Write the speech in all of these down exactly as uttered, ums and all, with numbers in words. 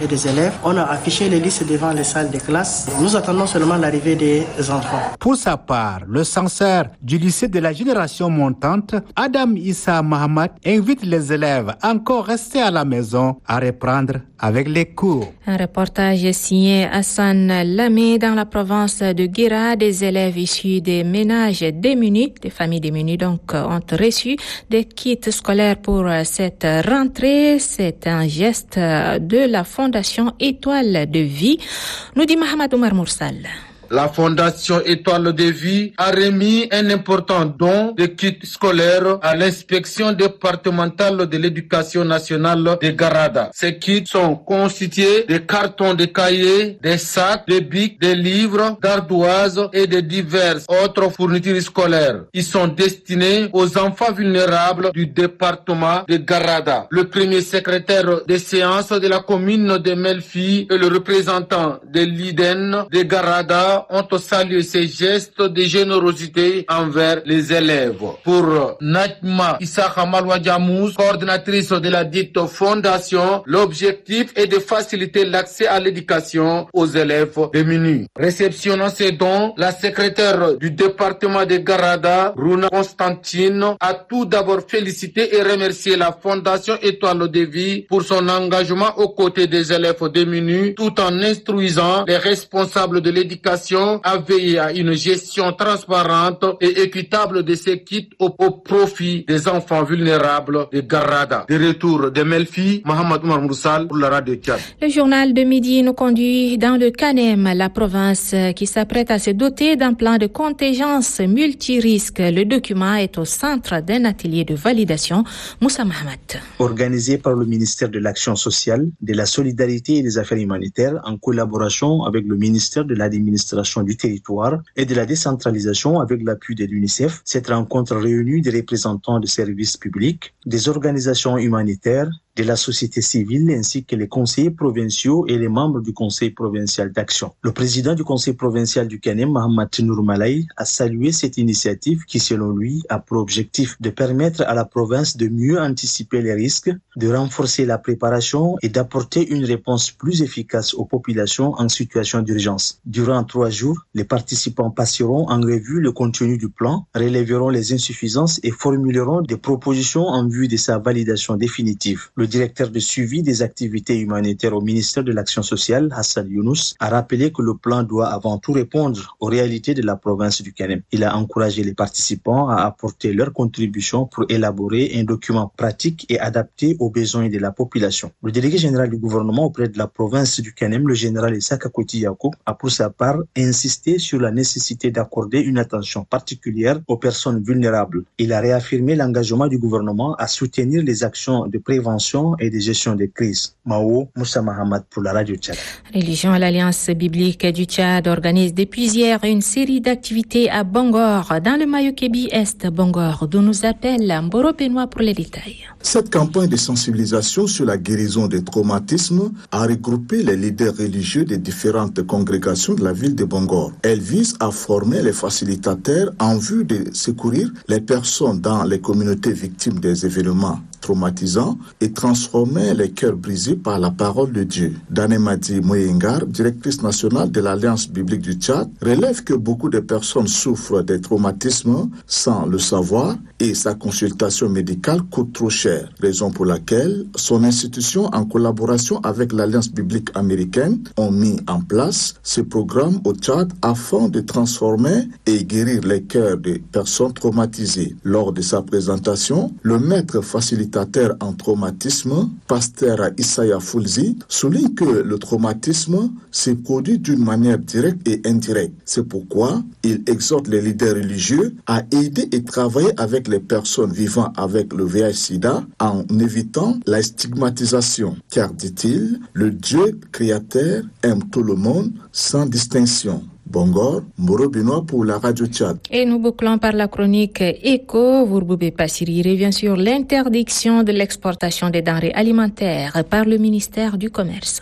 et des élèves. On a affiché les listes devant les salles de classe. Nous attendons seulement l'arrivée des enfants. Pour sa part, le censeur du lycée de la génération montante, Adam Issa Mahamat, invite les élèves encore restés à la maison à reprendre avec les cours. Un reportage signé Hassan Lamé dans la province de Guira. Des élèves issus des ménages démunis, des familles démunies donc, ont reçu des kits scolaires pour cette rentrée. C'est un geste de la Fondation Étoile de Vie, nous dit Mohamed Omar Moursal. La Fondation Étoile de Vie a remis un important don de kits scolaires à l'inspection départementale de l'éducation nationale de Garada. Ces kits sont constitués de cartons de cahiers, des sacs, des bics, des livres, d'ardoises et de diverses autres fournitures scolaires. Ils sont destinés aux enfants vulnérables du département de Garada. Le premier secrétaire des séances de la commune de Melfi et le représentant de l'I D E N de Garada ont salué ces gestes de générosité envers les élèves. Pour Najma Issakha Malwadjamous, coordinatrice de la dite fondation, l'objectif est de faciliter l'accès à l'éducation aux élèves démunis. Réceptionnant ces dons, la secrétaire du département de Garada, Runa Constantine, a tout d'abord félicité et remercié la Fondation Étoile de Vie pour son engagement aux côtés des élèves démunis, tout en instruisant les responsables de l'éducation à veiller à une gestion transparente et équitable de ces kits au, au profit des enfants vulnérables de Garada. De retour de Melfi, Mohamed Omar Moursal pour la radio Tchad. Le journal de midi nous conduit dans le Canem, la province qui s'apprête à se doter d'un plan de contingence multirisque. Le document est au centre d'un atelier de validation. Moussa Mahamat. Organisé par le ministère de l'Action sociale, de la solidarité et des affaires humanitaires en collaboration avec le ministère de l'administration du territoire et de la décentralisation avec l'appui de l'UNICEF, cette rencontre réunit des représentants de services publics, des organisations humanitaires, de la société civile ainsi que les conseillers provinciaux et les membres du conseil provincial d'action. Le président du conseil provincial du Canem, Mohamed Nour Malay, a salué cette initiative qui, selon lui, a pour objectif de permettre à la province de mieux anticiper les risques, de renforcer la préparation et d'apporter une réponse plus efficace aux populations en situation d'urgence. Durant trois jours, les participants passeront en revue le contenu du plan, relèveront les insuffisances et formuleront des propositions en vue de sa validation définitive. Le directeur de suivi des activités humanitaires au ministère de l'Action sociale, Hassan Younous, a rappelé que le plan doit avant tout répondre aux réalités de la province du Canem. Il a encouragé les participants à apporter leur contribution pour élaborer un document pratique et adapté aux besoins de la population. Le délégué général du gouvernement auprès de la province du Canem, le général Issaka Koti Yacoub, a pour sa part insisté sur la nécessité d'accorder une attention particulière aux personnes vulnérables. Il a réaffirmé l'engagement du gouvernement à soutenir les actions de prévention et de gestion des crises. Mao Moussa Mahamat pour la radio Tchad. Religion à l'Alliance biblique du Tchad organise depuis hier une série d'activités à Bangor, dans le Mayo-Kébi Est. Bangor, d'où nous appelle Mboro Benoît pour les détails. Cette campagne de sensibilisation sur la guérison des traumatismes a regroupé les leaders religieux des différentes congrégations de la ville de Bangor. Elle vise à former les facilitateurs en vue de secourir les personnes dans les communautés victimes des événements traumatisants et transformer les cœurs brisés par la parole de Dieu. Danemadi Moyengar, directrice nationale de l'Alliance biblique du Tchad, relève que beaucoup de personnes souffrent des traumatismes sans le savoir et sa consultation médicale coûte trop cher. Raison pour laquelle son institution, en collaboration avec l'Alliance biblique américaine, ont mis en place ce programme au Tchad afin de transformer et guérir les cœurs des personnes traumatisées. Lors de sa présentation, le maître facilitateur en traumatisme, pasteur Isaiah Fulzi, souligne que le traumatisme se produit d'une manière directe et indirecte. C'est pourquoi il exhorte les leaders religieux à aider et travailler avec les personnes vivant avec le V I H sida en évitant la stigmatisation. Car, dit-il, le Dieu créateur aime tout le monde sans distinction. Bangor, Mboro Benoît pour la radio Tchad. Et nous bouclons par la chronique Éco. Vurboubé Passiri revient sur l'interdiction de l'exportation des denrées alimentaires par le ministère du Commerce.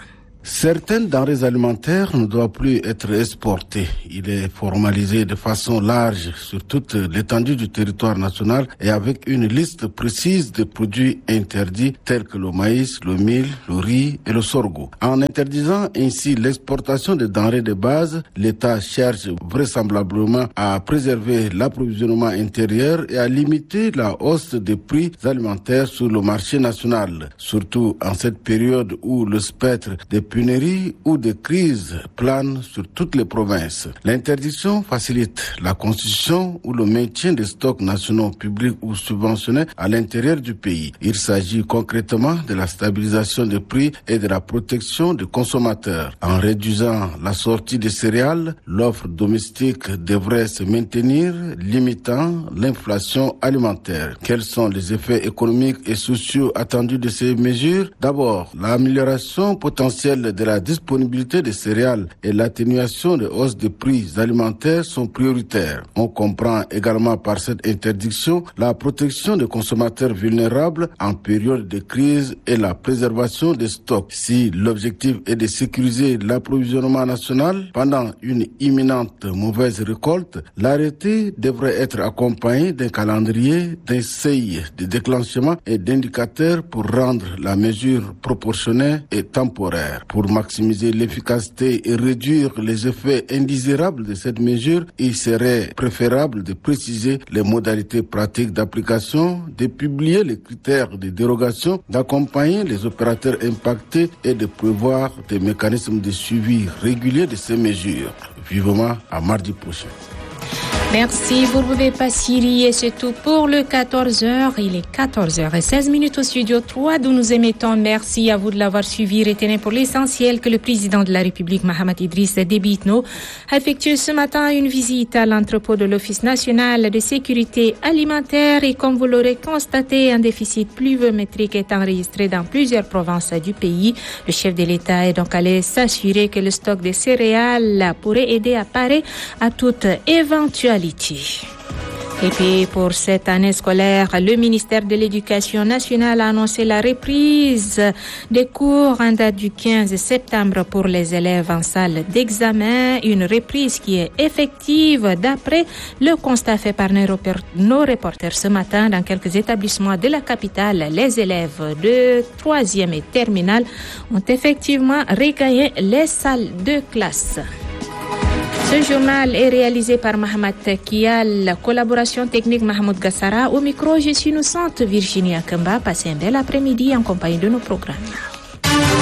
Certaines denrées alimentaires ne doivent plus être exportées. Il est formalisé de façon large sur toute l'étendue du territoire national et avec une liste précise de produits interdits tels que le maïs, le mil, le riz et le sorgho. En interdisant ainsi l'exportation des denrées de base, l'État cherche vraisemblablement à préserver l'approvisionnement intérieur et à limiter la hausse des prix alimentaires sur le marché national, surtout en cette période où le spectre des pénuries ou des crises plane sur toutes les provinces. L'interdiction facilite la constitution ou le maintien des stocks nationaux publics ou subventionnés à l'intérieur du pays. Il s'agit concrètement de la stabilisation des prix et de la protection des consommateurs. En réduisant la sortie des céréales, l'offre domestique devrait se maintenir, limitant l'inflation alimentaire. Quels sont les effets économiques et sociaux attendus de ces mesures? D'abord, l'amélioration potentielle de la disponibilité des céréales et l'atténuation des hausses des prix alimentaires sont prioritaires. On comprend également par cette interdiction la protection des consommateurs vulnérables en période de crise et la préservation des stocks. Si l'objectif est de sécuriser l'approvisionnement national pendant une imminente mauvaise récolte, l'arrêté devrait être accompagné d'un calendrier, d'un seuil de déclenchement et d'indicateurs pour rendre la mesure proportionnée et temporaire. Pour maximiser l'efficacité et réduire les effets indésirables de cette mesure, il serait préférable de préciser les modalités pratiques d'application, de publier les critères de dérogation, d'accompagner les opérateurs impactés et de prévoir des mécanismes de suivi régulier de ces mesures. Vivement à mardi prochain. Merci, vous ne pouvez pas Syrie et c'est tout pour le quatorze heures. Il est quatorze heures seize minutes au studio trois d'où nous émettons. Merci à vous de l'avoir suivi. Retenez pour l'essentiel que le président de la République, Mahamat Idriss Déby Itno, a effectué ce matin une visite à l'entrepôt de l'Office national de sécurité alimentaire et comme vous l'aurez constaté, un déficit pluviométrique est enregistré dans plusieurs provinces du pays. Le chef de l'État est donc allé s'assurer que le stock de céréales pourrait aider à parer à toute éventualité. Et puis pour cette année scolaire, le ministère de l'Éducation nationale a annoncé la reprise des cours en date du quinze septembre pour les élèves en salle d'examen. Une reprise qui est effective d'après le constat fait par nos reporters ce matin dans quelques établissements de la capitale. Les élèves de troisième et terminale ont effectivement regagné les salles de classe. Ce journal est réalisé par Mohamed Kial, collaboration technique Mahmoud Gassara. Au micro, je suis innocente Virginia Kemba. Passez un bel après-midi en compagnie de nos programmes.